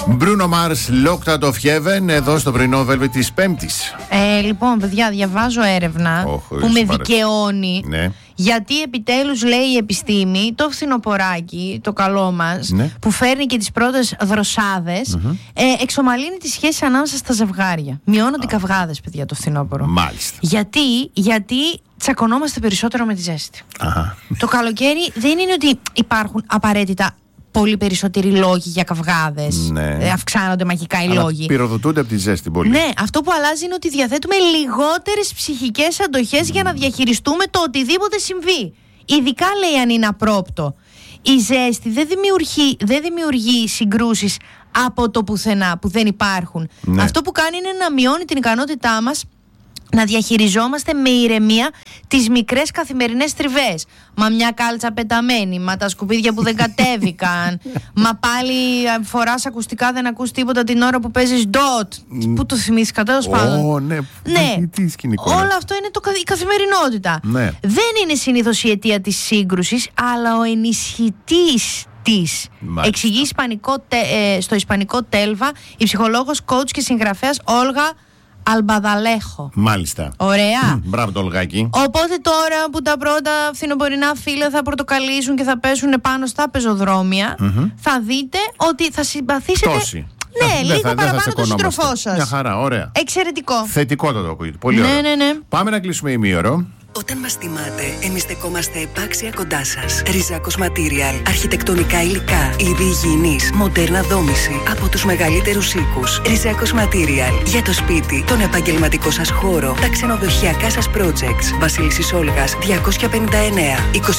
Bruno Mars, Locked Out of Heaven, εδώ στο πρωινό Velvet της Πέμπτης. Λοιπόν, παιδιά, διαβάζω έρευνα που με δικαιώνει. Ναι. Γιατί επιτέλους λέει η επιστήμη, το φθινοποράκι, το καλό μας, που φέρνει και τις πρώτες δροσάδες, εξομαλύνει τις σχέσεις ανάμεσα στα ζευγάρια. Μειώνονται οι καυγάδες, παιδιά, το φθινόπωρο. Μάλιστα. Γιατί τσακωνόμαστε περισσότερο με τη ζέστη. Το καλοκαίρι δεν είναι ότι υπάρχουν απαραίτητα πολύ περισσότεροι λόγοι για καυγάδες. Αυξάνονται μαγικά οι λόγοι. Πυροδοτούνται από τη ζέστη πολύ. Ναι, αυτό που αλλάζει είναι ότι διαθέτουμε λιγότερες ψυχικές αντοχές για να διαχειριστούμε το οτιδήποτε συμβεί. Ειδικά, λέει, αν είναι απρόπτο. Η ζέστη δεν δημιουργεί συγκρούσεις από το πουθενά που δεν υπάρχουν. Αυτό που κάνει είναι να μειώνει την ικανότητά μας να διαχειριζόμαστε με ηρεμία τις μικρές καθημερινές τριβές. Μα μια κάλτσα πεταμένη, μα τα σκουπίδια που δεν κατέβηκαν, μα πάλι φοράς ακουστικά, δεν ακούς τίποτα την ώρα που παίζεις ντότ. Πού το θυμήθηκα, τέλος πάντων. Ναι. Τι σκηνικό. Όλο αυτό είναι η καθημερινότητα. Δεν είναι συνήθως η αιτία της σύγκρουσης, αλλά ο ενισχυτής της. Εξηγεί στο ισπανικό Τέλβα η ψυχολόγος, coach και συγγραφέας Όλγα Αλμπαδαλέχο. Μάλιστα. Ωραία. Μπράβο το Ολγάκι. Οπότε τώρα που τα πρώτα φθινοπορεινά φύλλα θα πορτοκαλίσουν και θα πέσουν πάνω στα πεζοδρόμια, θα δείτε ότι θα συμπαθήσετε. Τόση. Ναι, λίγο παραπάνω τον σύντροφό σας. Μια χαρά, ωραία. Εξαιρετικό. Θετικό το ακούγεται. Πολύ ωραία. Ναι. Πάμε να κλείσουμε ημίωρο. Όταν μας τιμάτε, εμείς στεκόμαστε επάξια κοντά σας. Ριζάκος Material. Αρχιτεκτονικά υλικά, είδη υγιεινής, μοντέρνα δόμηση από τους μεγαλύτερους οίκους. Ριζάκος Material. Για το σπίτι, τον επαγγελματικό σας χώρο, τα ξενοδοχειακά σας projects. Βασίλισσης Όλγας 259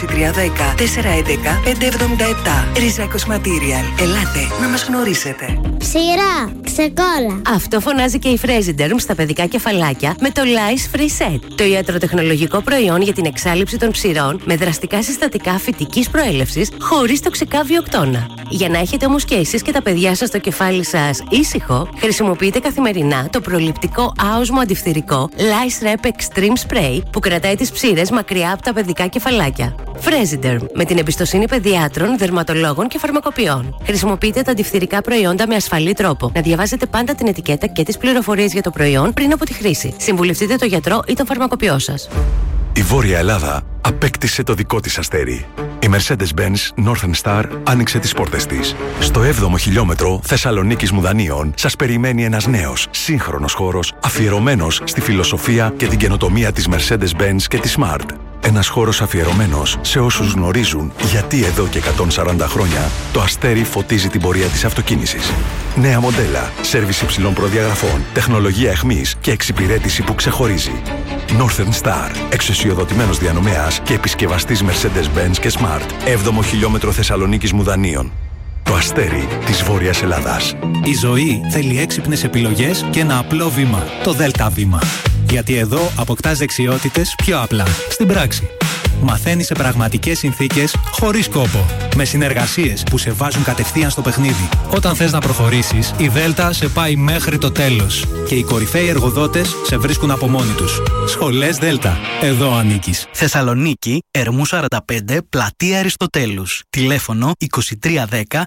2310 411 577. Ριζάκος Material. Ελάτε να μας γνωρίσετε. Σειρά, ξεκόλα. Αυτό φωνάζει και η Fresiderm στα παιδικά κεφαλάκια με το Lice Free Set. Το ιατροτεχνολογικό προϊόν για την εξάλειψη των ψηρών με δραστικά συστατικά φυτικής προέλευσης χωρίς τοξικά βιοκτώνα. Για να έχετε όμως και εσείς και τα παιδιά σας το κεφάλι σας ήσυχο, χρησιμοποιείτε καθημερινά το προληπτικό άοσμο αντιφθυρικό Lice Rep Extreme Spray που κρατάει τις ψήρες μακριά από τα παιδικά κεφαλάκια. Fresiderm, με την εμπιστοσύνη παιδιάτρων, δερματολόγων και φαρμακοποιών. Χρησιμοποιείτε τα αντιφθυρικά προϊόντα με ασφαλή τρόπο. Να διαβάζετε πάντα την ετικέτα και τις πληροφορίες για το προϊόν πριν από τη χρήση. Συμβουλευτείτε τον γιατρό ή τον φαρμακοποιό σας. Η Βόρεια Ελλάδα απέκτησε το δικό της αστέρι. Η Mercedes-Benz Northern Star άνοιξε τις πόρτες της. Στο 7ο χιλιόμετρο Θεσσαλονίκης Μουδανίων σας περιμένει ένας νέος, σύγχρονος χώρος αφιερωμένος στη φιλοσοφία και την καινοτομία της Mercedes-Benz και της Smart. Ένας χώρος αφιερωμένος σε όσους γνωρίζουν γιατί εδώ και 140 χρόνια το αστέρι φωτίζει την πορεία της αυτοκίνησης. Νέα μοντέλα, σέρβις υψηλών προδιαγραφών, τεχνολογία εχμής και εξυπηρέτηση που ξεχωρίζει. Northern Star, εξουσιοδοτημένος διανομέας και επισκευαστής Mercedes-Benz και Smart. 7ο χιλιόμετρο Θεσσαλονίκης Μουδανίων. Το αστέρι της Βόρειας Ελλάδας. Η ζωή θέλει έξυπνες επιλογές και ένα απλό βήμα. Το ΔΕΛΤΑ βήμα. Γιατί εδώ αποκτάς δεξιότητες πιο απλά, στην πράξη. Μαθαίνεις σε πραγματικές συνθήκες, χωρίς κόπο. Με συνεργασίες που σε βάζουν κατευθείαν στο παιχνίδι. Όταν θες να προχωρήσεις, η ΔΕΛΤΑ σε πάει μέχρι το τέλος. Και οι κορυφαίοι εργοδότες σε βρίσκουν από μόνοι τους. Σχολές ΔΕΛΤΑ. Εδώ ανήκεις. Θεσσαλονίκη, Ερμού 45, Πλατεία Αριστοτέλους. Τηλέφωνο 2310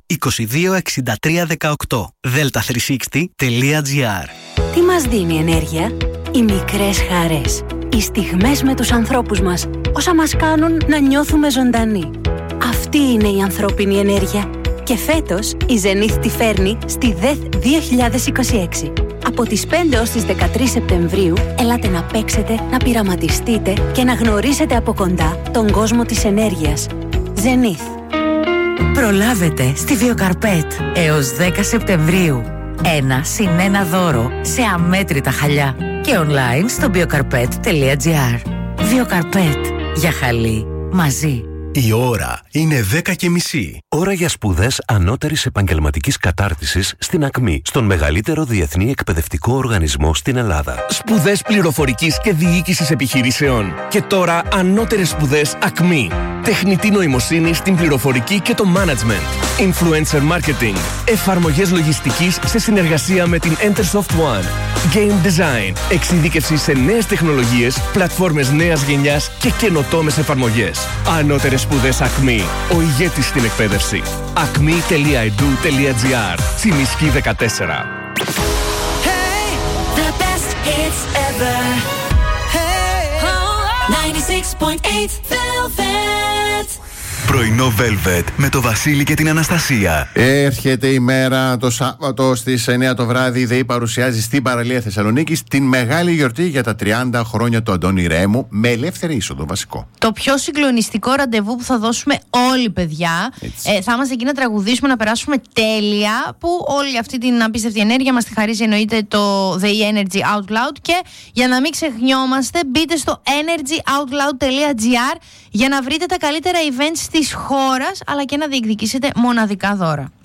2263 18. delta360.gr. Τι μας δίνει ενέργεια? Οι μικρές χαρές. Οι στιγμές με τους ανθρώπους μας. Όσα μας κάνουν να νιώθουμε ζωντανοί. Αυτή είναι η ανθρώπινη ενέργεια. Και φέτος η Zenith τη φέρνει στη ΔΕΘ 2026. Από τις 5 ως τις 13 Σεπτεμβρίου ελάτε να παίξετε, να πειραματιστείτε και να γνωρίσετε από κοντά τον κόσμο της ενέργειας. Zenith. Προλάβετε στη Βιοκαρπέτ έως 10 Σεπτεμβρίου. 1+1 δώρο σε αμέτρητα χαλιά και online στο biocarpet.gr. Βιοκαρπέτ. Για χαλί. Μαζί. Η ώρα είναι 10:30. Ώρα για σπουδές ανώτερης επαγγελματικής κατάρτισης στην ΑΚΜΗ, στον μεγαλύτερο διεθνή εκπαιδευτικό οργανισμό στην Ελλάδα. Σπουδές πληροφορικής και διοίκησης επιχειρήσεων. Και τώρα ανώτερες σπουδές ΑΚΜΗ. Τεχνητή νοημοσύνη στην πληροφορική και το management. Influencer marketing. Εφαρμογές λογιστικής σε συνεργασία με την Entersoft One. Game design. Εξειδίκευση σε νέες τεχνολογίες, πλατφόρμες νέας γενιάς και καινοτόμες εφαρμογές. Ανώτερες σπουδές Ακμή, ο ηγέτης στην εκπαίδευση. acme.edu.gr. Τσιμισκή 14. The best hits ever. Hey, 96.8 Velvet. Πρωινό Velvet με το Βασίλη και την Αναστασία. Έρχεται η μέρα το Σάββατο στις 9 το βράδυ. Η ΔΕΗ παρουσιάζει στην παραλία Θεσσαλονίκης την μεγάλη γιορτή για τα 30 χρόνια του Αντώνη Ρέμου με ελεύθερη είσοδο, βασικό. Το πιο συγκλονιστικό ραντεβού που θα δώσουμε όλοι, παιδιά. Θα είμαστε εκεί να τραγουδήσουμε, να περάσουμε τέλεια. Που όλη αυτή την απίστευτη ενέργεια μας τη χαρίζει εννοείται το The Energy Out Loud. Και για να μην ξεχνιόμαστε, μπείτε στο energyoutloud.gr για να βρείτε τα καλύτερα events της χώρας, αλλά και να διεκδικήσετε μοναδικά δώρα.